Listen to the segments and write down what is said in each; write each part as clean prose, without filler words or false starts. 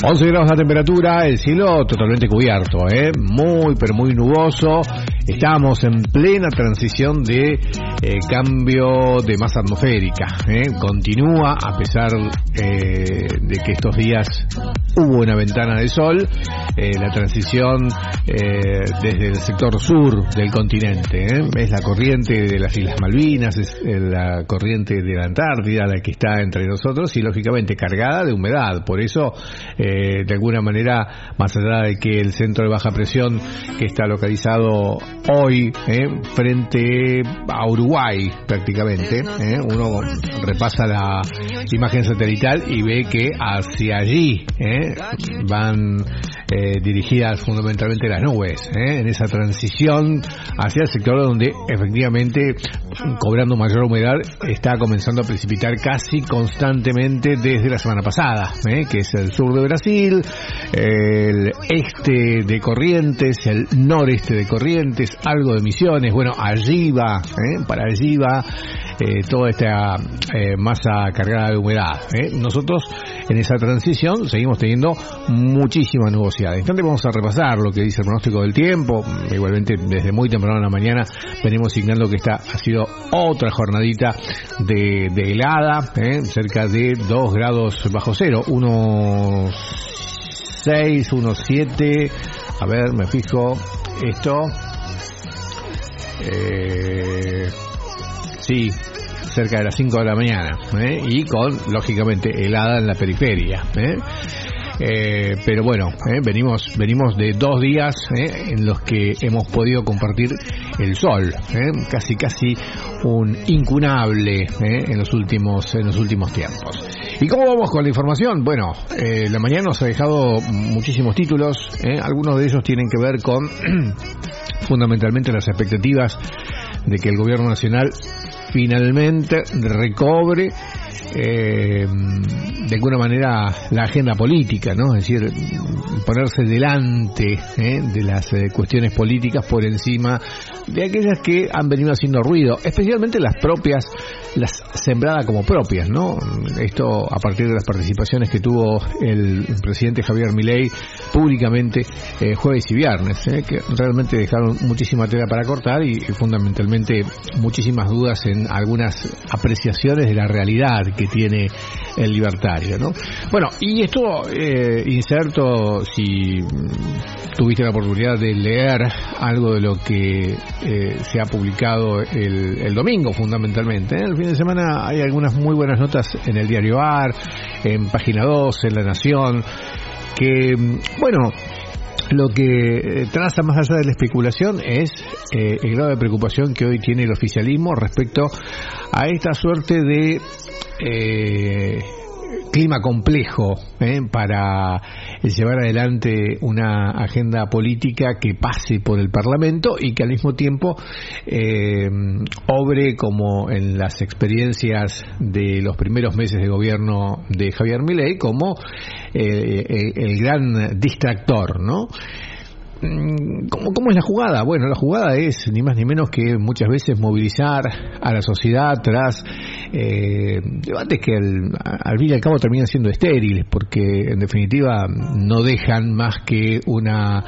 11 grados la temperatura, el cielo totalmente cubierto, muy pero muy nuboso. Estamos en plena transición de cambio de masa atmosférica. Continúa, a pesar de que estos días hubo una ventana de sol, la transición desde el sector sur del continente. Es la corriente de las Islas Malvinas, es la corriente de la Antártida la que está entre nosotros y lógicamente cargada de humedad. Por eso, de alguna manera, más allá de que el centro de baja presión que está localizado hoy frente a Uruguay prácticamente, uno repasa la imagen satelital y ve que hacia allí van dirigidas fundamentalmente las nubes, en esa transición hacia el sector donde efectivamente, cobrando mayor humedad, está comenzando a precipitar casi constantemente desde la semana pasada, que es el sur de Brasil, el este de Corrientes, el noreste de Corrientes, algo de Misiones. Bueno, allí va, para allí va toda esta masa cargada de humedad. Nosotros en esa transición seguimos teniendo muchísima nubosidad. En instante vamos a repasar lo que dice el pronóstico del tiempo. Igualmente desde muy temprano en la mañana venimos signando que esta ha sido otra jornadita de helada, cerca de 2 grados bajo cero, unos 6, unos 7, a ver, me fijo esto, sí, cerca de las 5 de la mañana, y con, lógicamente, helada en la periferia, pero bueno, venimos de 2 días en los que hemos podido compartir el sol, casi un incunable en los últimos tiempos. ¿Y cómo vamos con la información? Bueno, la mañana nos ha dejado muchísimos títulos, algunos de ellos tienen que ver con fundamentalmente las expectativas de que el gobierno nacional finalmente recobre de alguna manera la agenda política, ¿no? Es decir, ponerse delante de las cuestiones políticas por encima de aquellas que han venido haciendo ruido, especialmente las sembradas como propias, ¿no? Esto a partir de las participaciones que tuvo el presidente Javier Milei públicamente jueves y viernes, que realmente dejaron muchísima tela para cortar y fundamentalmente muchísimas dudas en algunas apreciaciones de la realidad que tiene el libertario, ¿no? Bueno, y esto inserto, si tuviste la oportunidad de leer algo de lo que se ha publicado el domingo fundamentalmente, el fin de semana hay algunas muy buenas notas en el diario AR, en Página 2, en La Nación, que, bueno, lo que traza más allá de la especulación es el grado de preocupación que hoy tiene el oficialismo respecto a esta suerte de clima complejo para llevar adelante una agenda política que pase por el Parlamento y que al mismo tiempo obre como en las experiencias de los primeros meses de gobierno de Javier Milei como el gran distractor, ¿no? ¿Cómo es la jugada? Bueno, la jugada es ni más ni menos que muchas veces movilizar a la sociedad tras debates que al fin y al cabo terminan siendo estériles, porque en definitiva no dejan más que una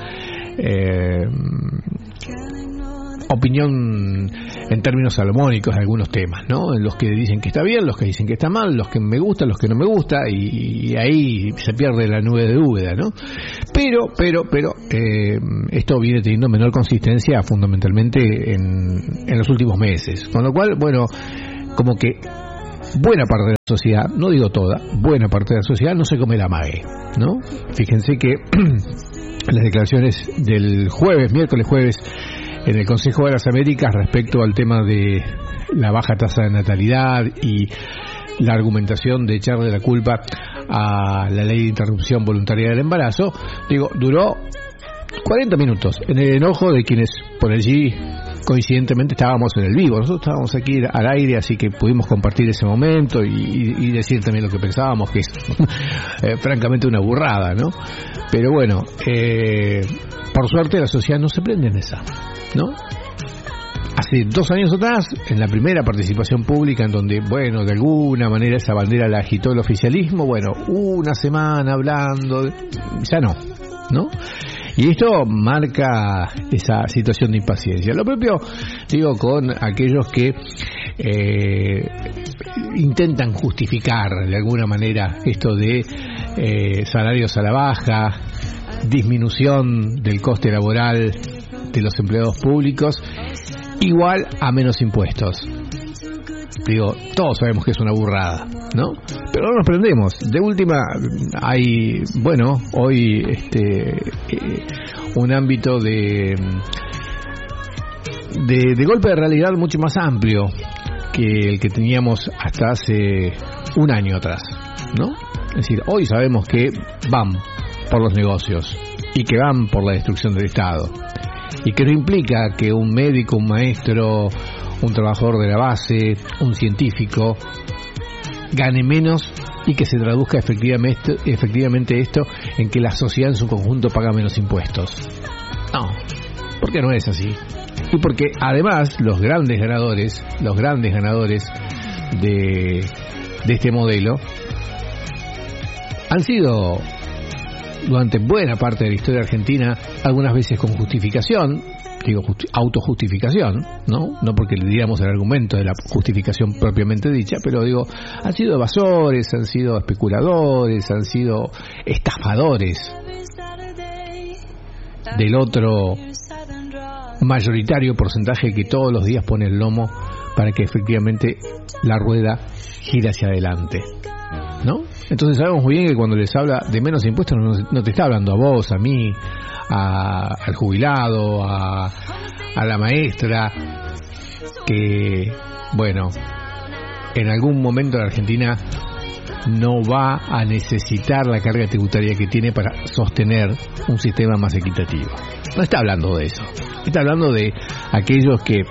opinión en términos salomónicos de algunos temas, ¿no? En los que dicen que está bien, los que dicen que está mal, los que me gustan, los que no me gusta, y ahí se pierde la nube de duda, ¿no? Pero esto viene teniendo menor consistencia fundamentalmente en los últimos meses, con lo cual, bueno, como que buena parte de la sociedad, no digo toda, buena parte de la sociedad no se come la mague, ¿no? Fíjense que las declaraciones del miércoles jueves, en el Consejo de las Américas respecto al tema de la baja tasa de natalidad y la argumentación de echarle la culpa a la ley de interrupción voluntaria del embarazo, duró 40 minutos en el enojo de quienes por allí coincidentemente estábamos en el vivo. Nosotros estábamos aquí al aire, así que pudimos compartir ese momento y decir también lo que pensábamos, que es francamente una burrada, ¿no? Pero bueno, por suerte la sociedad no se prende en esa, ¿no? hace 2 años atrás, en la primera participación pública, en donde, bueno, de alguna manera esa bandera la agitó el oficialismo, bueno, una semana hablando, ya ¿no? Y esto marca esa situación de impaciencia. Lo propio, digo, con aquellos que intentan justificar de alguna manera esto de salarios a la baja, disminución del coste laboral de los empleados públicos, igual a menos impuestos. Digo, todos sabemos que es una burrada, ¿no? Pero no nos prendemos. De última, hay, bueno, hoy un ámbito de golpe de realidad mucho más amplio que el que teníamos hasta hace un año atrás, ¿no? Es decir, hoy sabemos que van por los negocios y que van por la destrucción del Estado, y que no implica que un médico, un maestro, un trabajador de la base, un científico gane menos y que se traduzca efectivamente esto en que la sociedad en su conjunto paga menos impuestos. No, porque no es así. Y porque además los grandes ganadores de este modelo han sido, durante buena parte de la historia argentina, algunas veces con justificación, digo autojustificación, no porque le diéramos el argumento de la justificación propiamente dicha, pero digo, han sido evasores, han sido especuladores, han sido estafadores del otro mayoritario porcentaje que todos los días pone el lomo para que efectivamente la rueda gire hacia adelante, ¿no? Entonces sabemos muy bien que cuando les habla de menos impuestos no te está hablando a vos, a mí, al jubilado, a la maestra, que, bueno, en algún momento la Argentina no va a necesitar la carga tributaria que tiene para sostener un sistema más equitativo. No está hablando de eso. Está hablando de aquellos que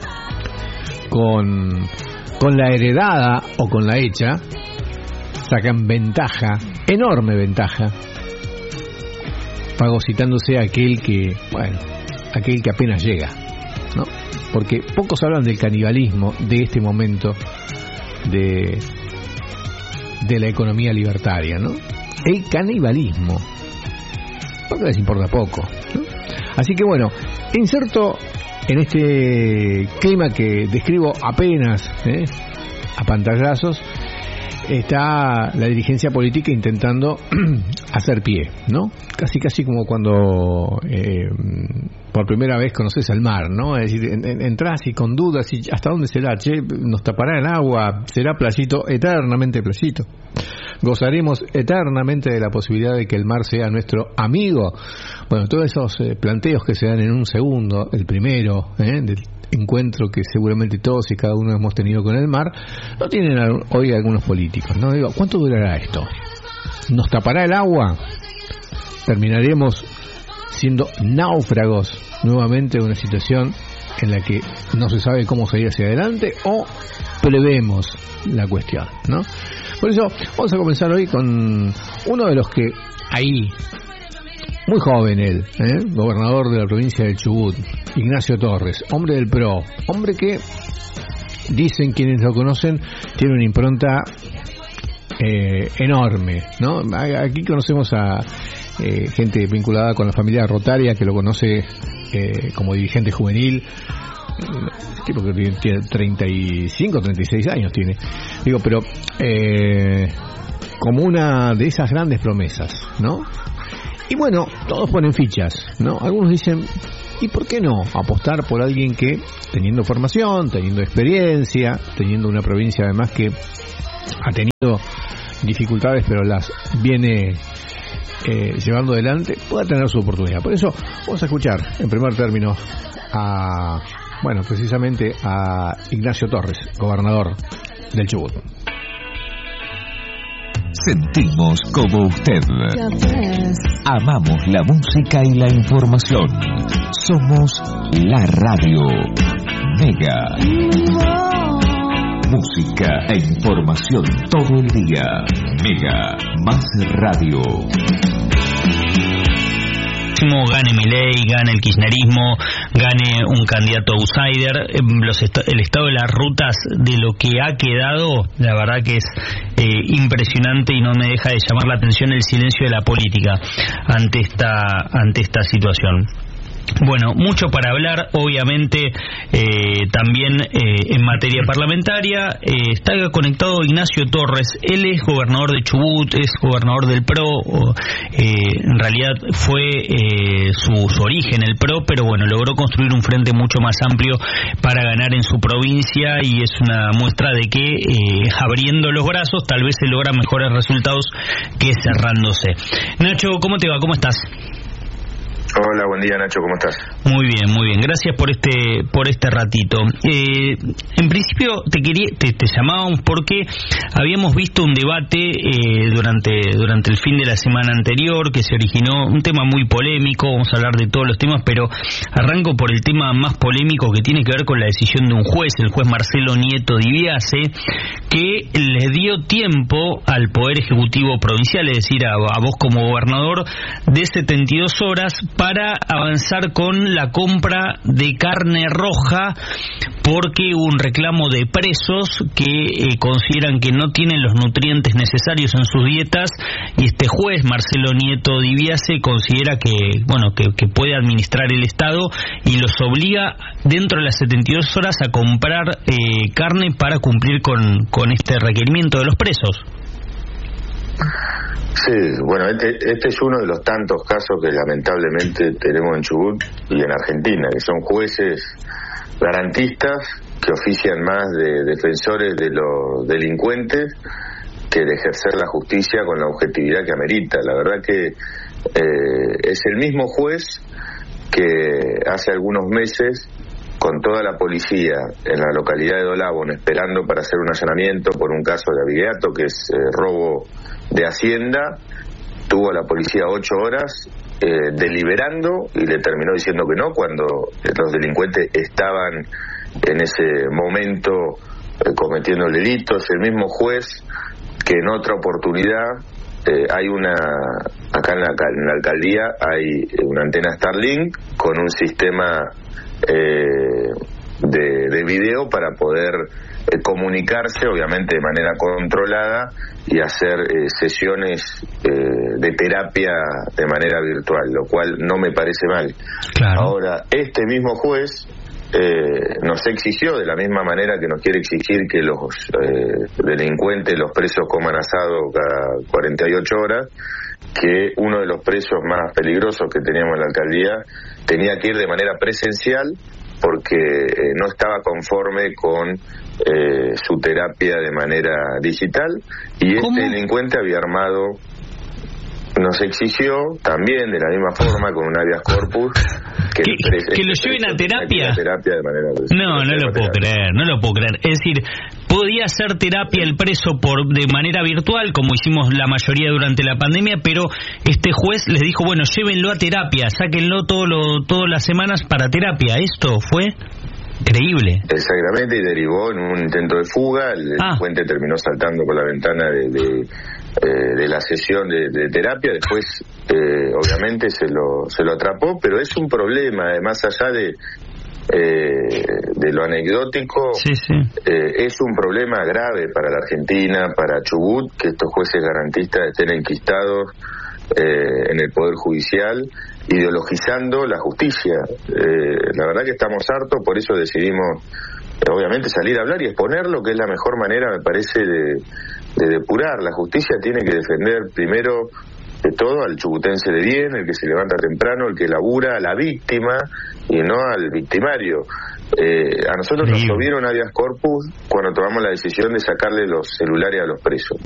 con la heredada o con la hecha sacan ventaja, enorme ventaja, fagocitándose a aquel que apenas llega, ¿no? Porque pocos hablan del canibalismo de este momento de la economía libertaria, ¿no? El canibalismo, porque les importa poco, ¿no? Así que bueno, inserto en este clima que describo apenas a pantallazos, está la dirigencia política intentando hacer pie, ¿no? Casi como cuando por primera vez conoces el mar, ¿no? Es decir, entras y con dudas, y ¿hasta dónde será? ¿Nos tapará el agua? ¿Será playito? Eternamente playito. ¿Gozaremos eternamente de la posibilidad de que el mar sea nuestro amigo? Bueno, todos esos planteos que se dan en un segundo, el primero, del encuentro que seguramente todos y cada uno hemos tenido con el mar, no tienen hoy algunos políticos, ¿no? Digo, ¿cuánto durará esto? ¿Nos tapará el agua? ¿Terminaremos siendo náufragos nuevamente de una situación en la que no se sabe cómo seguir hacia adelante, o prevemos la cuestión, ¿no? Por eso vamos a comenzar hoy con uno de los que ahí, muy joven él, gobernador de la provincia del Chubut, Ignacio Torres, hombre del PRO, hombre que dicen quienes lo conocen tiene una impronta enorme, ¿no? Aquí conocemos a gente vinculada con la familia Rotaria que lo conoce como dirigente juvenil, tipo que tiene 35, 36 años tiene, digo, pero como una de esas grandes promesas, ¿no? Y bueno, todos ponen fichas, ¿no? Algunos dicen, ¿y por qué no apostar por alguien que, teniendo formación, teniendo experiencia, teniendo una provincia además que ha tenido dificultades pero las viene llevando adelante, pueda tener su oportunidad? Por eso vamos a escuchar en primer término precisamente a Ignacio Torres, gobernador del Chubut. Sentimos como usted. Amamos la música y la información. Somos la radio Mega. Música e información todo el día. Mega más radio. próximo gane Milei, gane el kirchnerismo, gane un candidato outsider. El estado de las rutas de lo que ha quedado, la verdad que es impresionante, y no me deja de llamar la atención el silencio de la política ante esta situación. Bueno, mucho para hablar, obviamente, también en materia parlamentaria. Está conectado Ignacio Torres. Él es gobernador de Chubut, es gobernador del PRO. En realidad fue su origen el PRO, pero bueno, logró construir un frente mucho más amplio para ganar en su provincia, y es una muestra de que abriendo los brazos tal vez se logran mejores resultados que cerrándose. Nacho, ¿cómo te va? ¿Cómo estás? Hola, buen día, Nacho, ¿cómo estás? Muy bien, muy bien. Gracias por este ratito. En principio te llamábamos porque habíamos visto un debate durante el fin de la semana anterior que se originó, un tema muy polémico. Vamos a hablar de todos los temas, pero arranco por el tema más polémico, que tiene que ver con la decisión de un juez, el juez Marcelo Nieto Dibiase, que le dio tiempo al Poder Ejecutivo Provincial, es decir, a vos como gobernador, de 72 horas para avanzar con la compra de carne roja, porque hubo un reclamo de presos que consideran que no tienen los nutrientes necesarios en sus dietas, y este juez, Marcelo Nieto Dibiase, considera que puede administrar el Estado y los obliga dentro de las 72 horas a comprar carne para cumplir con este requerimiento de los presos. Sí, bueno, este es uno de los tantos casos que lamentablemente tenemos en Chubut y en Argentina, que son jueces garantistas que ofician más de defensores de los delincuentes que de ejercer la justicia con la objetividad que amerita. La verdad que es el mismo juez que hace algunos meses, con toda la policía en la localidad de Dolabón esperando para hacer un allanamiento por un caso de abigeato, que es robo de Hacienda, tuvo a la policía 8 horas deliberando, y le terminó diciendo que no cuando los delincuentes estaban en ese momento cometiendo delitos. El mismo juez que en otra oportunidad hay acá en la alcaldía hay una antena Starlink con un sistema de video para poder comunicarse, obviamente de manera controlada, y hacer sesiones de terapia de manera virtual, lo cual no me parece mal. Claro. Ahora, este mismo juez nos exigió, de la misma manera que nos quiere exigir que los delincuentes, los presos, coman asado cada 48 horas, que uno de los presos más peligrosos que teníamos en la alcaldía tenía que ir de manera presencial porque no estaba conforme con su terapia de manera digital, y ¿Cómo? Este delincuente había armado, nos exigió también de la misma forma con un habeas corpus que lo lleven a terapia. De manera No lo puedo creer. Es decir, podía hacer terapia el preso de manera virtual, como hicimos la mayoría durante la pandemia, pero este juez les dijo, bueno, llévenlo a terapia, sáquenlo todas las semanas para terapia. Esto fue increíble. Exactamente, y derivó en un intento de fuga. El delincuente terminó saltando por la ventana de la sesión de terapia. Después obviamente se lo atrapó, pero es un problema, más allá de lo anecdótico. Sí. Es un problema grave para la Argentina, para Chubut, que estos jueces garantistas estén enquistados en el Poder Judicial, ideologizando la justicia. La verdad que estamos hartos, por eso decidimos obviamente salir a hablar y exponerlo, que es la mejor manera, me parece, de depurar. La justicia tiene que defender primero de todo al chubutense de bien, el que se levanta temprano, el que labura, a la víctima y no al victimario. A nosotros nos subieron habeas corpus cuando tomamos la decisión de sacarle los celulares a los presos.